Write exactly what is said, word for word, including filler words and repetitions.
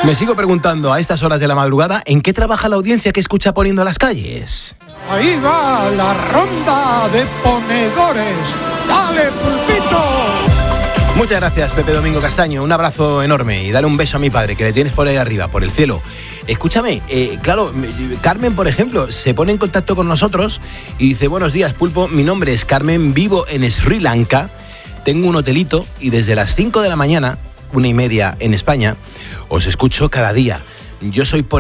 Me sigo preguntando a estas horas de la madrugada ¿en qué trabaja la audiencia que escucha Poniendo las calles? Ahí va la ronda de ponedores. ¡Dale, pulpito! Muchas gracias, Pepe Domingo Castaño. Un abrazo enorme y dale un beso a mi padre, que le tienes por ahí arriba, por el cielo. Escúchame, eh, claro, Carmen, por ejemplo, se pone en contacto con nosotros y dice: buenos días, Pulpo, mi nombre es Carmen, vivo en Sri Lanka, tengo un hotelito y desde las cinco de la mañana, una y media en España, os escucho cada día. Yo soy